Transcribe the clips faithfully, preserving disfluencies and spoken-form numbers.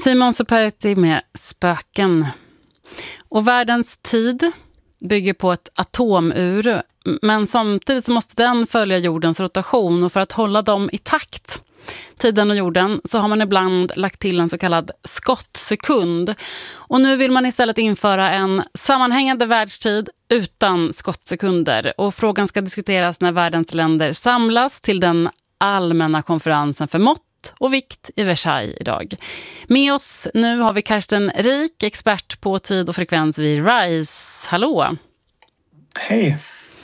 Simon Superetti med Spöken. Och världens tid bygger på ett atomur, men samtidigt så måste den följa jordens rotation, och för att hålla dem i takt, tiden och jorden, så har man ibland lagt till en så kallad skottsekund. Och nu vill man istället införa en sammanhängande världstid utan skottsekunder. Och frågan ska diskuteras när världens länder samlas till den allmänna konferensen för mått och vikt i Versailles idag. Med oss nu har vi Karsten Rik, expert på tid och frekvens vid RISE. Hallå! Hej!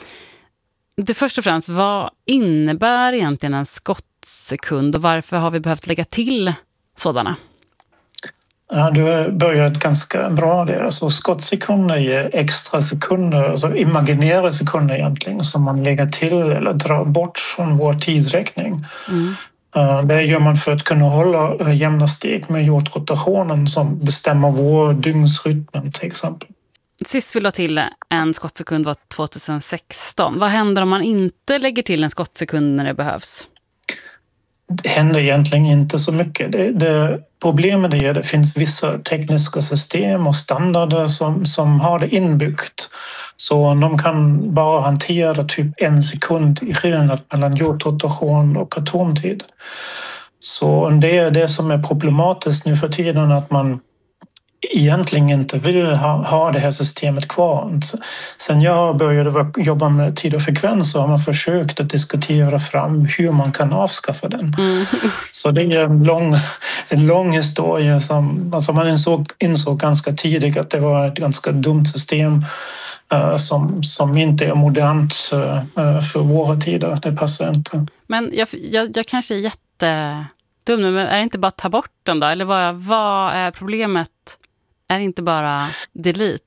Det först och främst, vad innebär egentligen en skottsekund och varför har vi behövt lägga till sådana? Ja, du har börjat ganska bra där. Alltså, skottsekunder är extra sekunder, alltså imaginära sekunder egentligen, som man lägger till eller drar bort från vår tidsräkning. Mm. Det gör man för att kunna hålla jämna steg med jordrotationen som bestämmer vår dygnsrytmen till exempel. Sist vi la till en skottsekund var tjugohundrasexton. Vad händer om man inte lägger till en skottsekund när det behövs? Det händer egentligen inte så mycket. Det, det, problemet är att det finns vissa tekniska system och standarder som, som har det inbyggt. Så de kan bara hantera typ en sekund i skillnad mellan jordrotation och atomtid. Så det är det som är problematiskt nu för tiden, att man egentligen inte vill ha, ha det här systemet kvar. Sen jag började jobba med tid och frekvens så har man försökt att diskutera fram hur man kan avskaffa den. Mm. Så det är en lång, en lång historia som alltså man insåg, insåg ganska tidigt att det var ett ganska dumt system uh, som, som inte är modernt uh, för våra tider. Det passar inte. Men jag, jag, jag kanske är jättedum, men är det inte bara att ta bort den då? Eller vad, vad är problemet? Är det inte bara delete?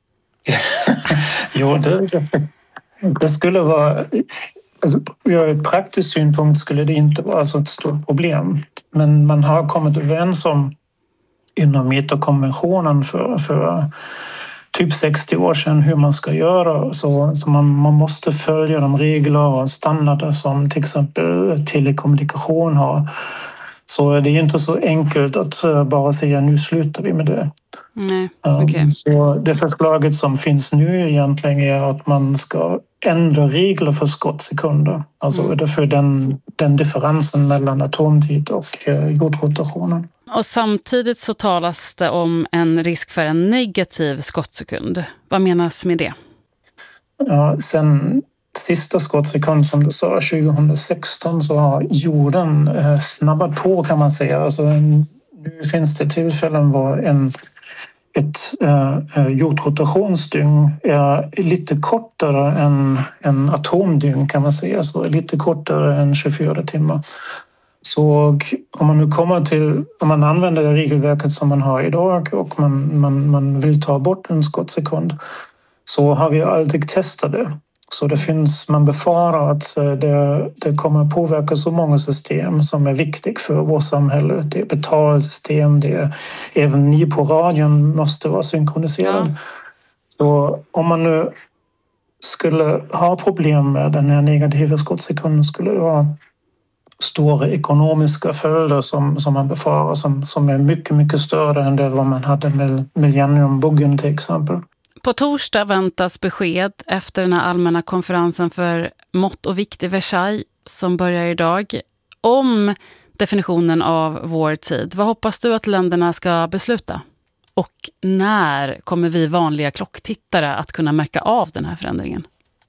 Jo, det, det skulle vara... Alltså, ur ett praktiskt synpunkt skulle det inte vara så ett stort problem. Men man har kommit överens om inom Meterkonventionen för, för typ sextio år sedan hur man ska göra. Så, så man, man måste följa de regler och standarder som till exempel telekommunikation har. Så det är inte så enkelt att bara säga nu slutar vi med det. Nej, okay. Så det förslaget som finns nu egentligen är att man ska ändra regler för skottsekunder. Alltså mm. för den, den differensen mellan atomtid och jordrotationen. Och samtidigt så talas det om en risk för en negativ skottsekund. Vad menas med det? Ja, sen sista skottsekund som du sa, tjugohundrasexton, så har jorden snabbat på kan man säga. Alltså, nu finns det tillfällen var en, ett äh, jordrotationsdygn är lite kortare än en atomdygn kan man säga. Så lite kortare än tjugofyra timmar. Så om man nu kommer till, om man använder det regelverket som man har idag och man, man, man vill ta bort en skottsekund, så har vi alltid testat det. Så det finns, man befarar att det, det kommer påverka så många system som är viktiga för vårt samhälle. Det är betalsystem, det är, även ni på radion måste vara synkroniserade. Ja. Så om man nu skulle ha problem med den här negativa skottsekunden skulle det vara stora ekonomiska följder som, som man befarar som, som är mycket, mycket större än det vad man hade med millenniumbuggen till exempel. På torsdag väntas besked efter den här allmänna konferensen för mått och vikt i Versailles som börjar idag om definitionen av vår tid. Vad hoppas du att länderna ska besluta? Och när kommer vi vanliga klocktittare att kunna märka av den här förändringen?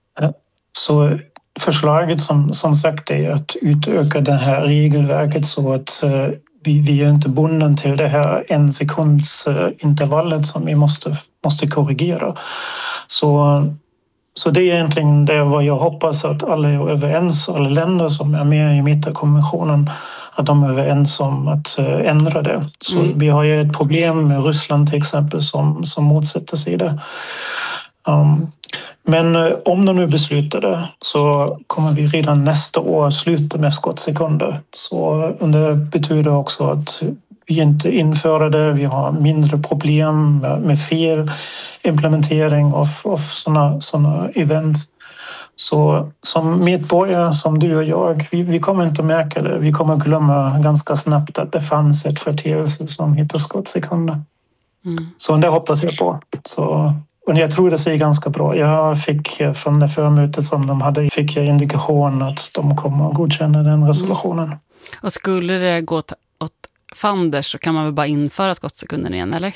Så förslaget som, som sagt är att utöka det här regelverket så att vi, vi är inte bunden till det här en sekunds intervallet som vi måste, måste korrigera. Så, så det är egentligen det vad jag hoppas att alla är överens, alla länder som är med i Meterkonventionen, att de är överens om att ändra det. Så mm. vi har ju ett problem med Ryssland till exempel som, som motsätter sig det. Um, men om de nu beslutar det så kommer vi redan nästa år sluta med skottsekunder. Så det betyder också att vi inte inför det, vi har mindre problem med, med fel implementering av, av sådana såna events. Så som medborgare, som du och jag, vi, vi kommer inte märka det. Vi kommer glömma ganska snabbt att det fanns ett företeelse som heter skottsekunder. Mm. Så det hoppas jag på. Så, och jag tror det ser ganska bra. Jag fick från det förmötet som de hade, fick jag indikation att de kommer att godkänna den resolutionen. Mm. Och skulle det gå åt, åt fanders så kan man väl bara införa skottsekunden igen, eller?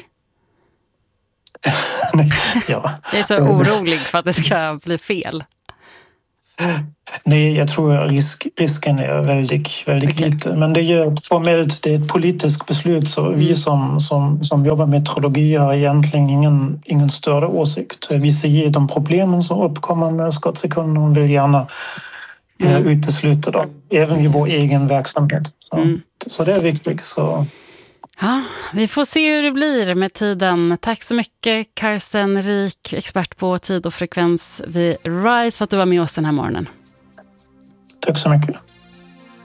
Ja. Jag är så orolig för att det ska bli fel. Nej, jag tror att risk, risken är väldigt, väldigt okay. liten. Men det är formellt det är ett politiskt beslut, så mm. vi som, som, som jobbar med meteorologi har egentligen ingen, ingen större åsikt. Vi ser de problemen som uppkommer med skottsekunder och vill gärna mm. uh, utesluta dem, även i vår egen verksamhet. Så, mm. så det är viktigt. Så. Ja, vi får se hur det blir med tiden. Tack så mycket, Carsten Rik, expert på tid och frekvens vid RISE, för att du var med oss den här morgonen. Tack så mycket.